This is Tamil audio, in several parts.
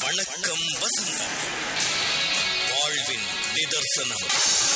வணக்கம் வசந்தம், வாழ்வின் நிதர்சனம்.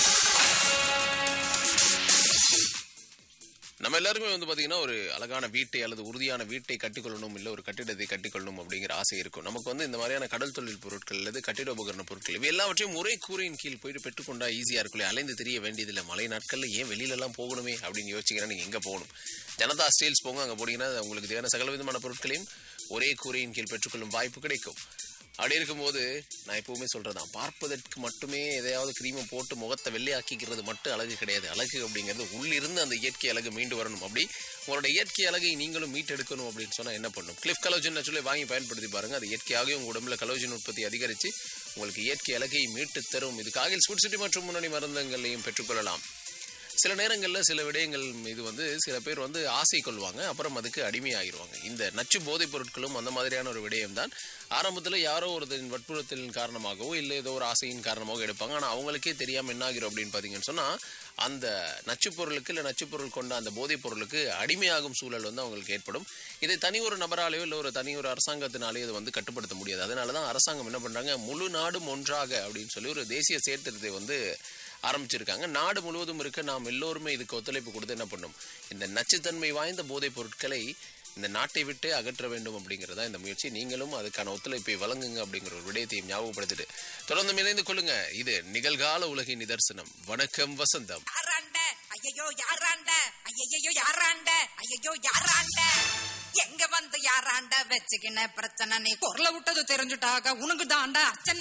நம்ம எல்லாருமே பாத்தீங்கன்னா ஒரு அழகான வீட்டை அல்லது உறுதியான வீட்டை கட்டிக்கொள்ளணும், இல்ல ஒரு கட்டிடத்தை கட்டிக்கொள்ளணும் அப்படிங்கிற ஆசை இருக்கும். நமக்கு இந்த மாதிரியான கடல் தொழில் பொருட்கள் அல்லது கட்டிட உபகரண பொருட்கள் இவை எல்லாவற்றையும் ஒரே கூரையின் கீழ் போயிட்டு பெற்றுக்கொண்டா ஈஸியா இருக்கும். அலைந்து தெரிய வேண்டியதில்லை. மழை நாட்கள்ல ஏன் வெளியில எல்லாம் போகணுமே அப்படின்னு யோசிக்கிறேன். நீங்க எங்க போகணும்? ஜனதா ஸ்டீல்ஸ் போங்க. அங்க போனீங்கன்னா உங்களுக்கு தேவையான சகல விதமான பொருட்களையும் ஒரே கூரையின் கீழ் பெற்றுக்கொள்ளும் வாய்ப்பு கிடைக்கும். அப்படி இருக்கும்போது நான் எப்பவுமே சொல்றதான், பார்ப்பதற்கு மட்டுமே எதையாவது கிரீமை போட்டு முகத்தை வெள்ளையாக்கிக்கிறது மட்டும் அழகு கிடையாது. அழகு அப்படிங்கிறது உள்ளிருந்து அந்த இயற்கை அழகு மீண்டு வரணும். அப்படி உங்களோட இயற்கை அழகை நீங்களும் மீட்டெடுக்கணும் அப்படின்னு சொன்னா என்ன பண்ணும்? கிளிஃப் கலோஜன் சொல்லி வாங்கி பயன்படுத்தி பாருங்க. அது இயற்கையாகவே உங்க உடம்புல கலோஜன் உற்பத்தி அதிகரித்து உங்களுக்கு இயற்கை அழகை மீட்டு தரும். இதுக்காக ஸ்வீட் சிட்டி மற்றும் முன்னணி மருந்தங்களையும் பெற்றுக்கொள்ளலாம். சில நேரங்களில் சில விடயங்கள் மீது சில பேர் ஆசை கொள்வாங்க, அப்புறம் அதுக்கு அடிமையாகிடுவாங்க. இந்த நச்சு போதைப் பொருட்களும் அந்த மாதிரியான ஒரு விடயம் தான். ஆரம்பத்தில் யாரோ ஒருத்தரின் வற்புறுத்தலின் காரணமாகவோ இல்லை ஏதோ ஒரு ஆசையின் காரணமாகவோ எடுப்பாங்க. ஆனால் அவங்களுக்கே தெரியாமல் என்ன ஆகிரும் அப்படின்னு பார்த்தீங்கன்னு சொன்னால், அந்த நச்சு பொருளுக்கு இல்லை நச்சு பொருள் கொண்ட அந்த போதைப் பொருளுக்கு அடிமையாகும் சூழல் அவங்களுக்கு ஏற்படும். இதை தனி ஒரு நபராலேயோ இல்லை ஒரு தனி ஒரு அரசாங்கத்தினாலேயோ இது கட்டுப்படுத்த முடியாது. அதனால தான் அரசாங்கம் என்ன பண்ணுறாங்க, முழு நாடும் ஒன்றாக அப்படின்னு சொல்லி ஒரு தேசிய செயற்திட்டத்தை ஆரம்பிச்சிருக்காங்க. நாடு முழுவதும் இருக்க நாம் எல்லோருமே இதுக்கு ஒத்துழைப்பு கொடுத்து என்ன பண்ணும், இந்த நச்சுத்தன்மை வாய்ந்த போதைப் பொருட்களை இந்த நாட்டை விட்டு அகற்ற வேண்டும் அப்படிங்கிறதா இந்த முயற்சி. நீங்களும் அதுக்கான ஒத்துழைப்பை வழங்குங்க அப்படிங்கிற ஒரு விடயத்தையும் ஞாபகப்படுத்திட்டு தொடர்ந்து இணைந்து கொள்ளுங்க. இது நிகழ்கால உலகின் நிதர்சனம். வணக்கம் வசந்தம். எங்க யாராண்ட வச்சுக்கின பிரச்சனை, நீ குரல விட்டது தெரிஞ்சுட்டாக உனக்கு தாண்டா அர்ச்சனை.